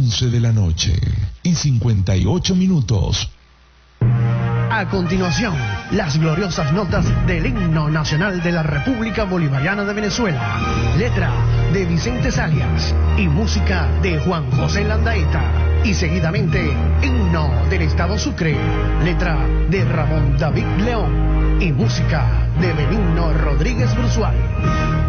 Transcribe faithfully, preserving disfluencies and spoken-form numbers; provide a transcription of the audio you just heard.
once de la noche y cincuenta y ocho minutos. A continuación, las gloriosas notas del himno nacional de la República Bolivariana de Venezuela. Letra de Vicente Salias y música de Juan José Landaeta. Y seguidamente, himno del Estado Sucre. Letra de Ramón David León y música de Benigno Rodríguez Brusual.